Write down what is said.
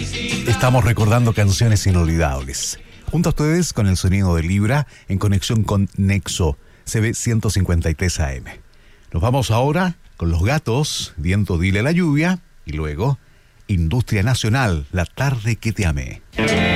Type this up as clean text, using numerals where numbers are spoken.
Estamos recordando canciones inolvidables. Junto a ustedes con el sonido de Libra en conexión con Nexo CB 153 AM. Nos vamos ahora con Los Gatos, Viento Dile a la Lluvia y luego Industria Nacional, La Tarde que te amé.